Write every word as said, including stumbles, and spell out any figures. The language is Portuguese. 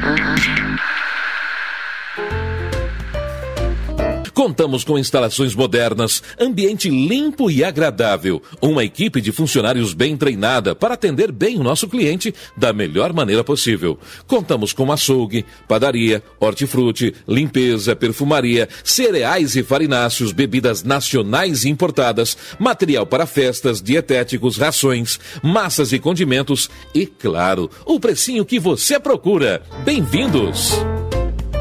Contamos com instalações modernas, ambiente limpo e agradável, uma equipe de funcionários bem treinada para atender bem o nosso cliente da melhor maneira possível. Contamos com açougue, padaria, hortifruti, limpeza, perfumaria, cereais e farináceos, bebidas nacionais e importadas, material para festas, dietéticos, rações, massas e condimentos e, claro, o precinho que você procura. Bem-vindos!